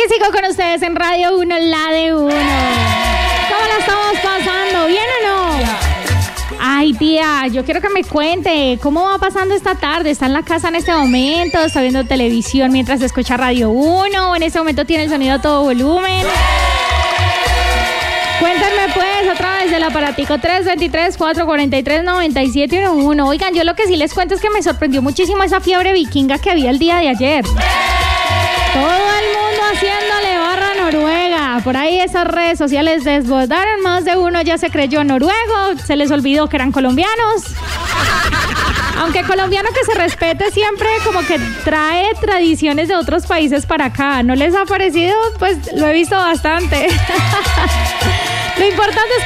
sigo con ustedes en Radio 1, la de uno. ¿Cómo la estamos pasando? ¿Bien o no? Ay, tía, yo quiero que me cuente cómo va pasando esta tarde. ¿Está en la casa en este momento? ¿Está viendo televisión mientras escucha Radio 1? ¿O en este momento tiene el sonido a todo volumen? Cuéntenme pues otra vez del aparatico 323-443-9711. Oigan, yo lo que sí les cuento es que me sorprendió muchísimo esa fiebre vikinga que había el día de ayer. Todo el mundo haciéndole barra a Noruega. Por ahí esas redes sociales desbordaron. Más de uno ya se creyó noruego. Se les olvidó que eran colombianos. Aunque colombiano que se respete siempre como que trae tradiciones de otros países para acá. ¿No les ha parecido? Pues lo he visto bastante. Lo importante es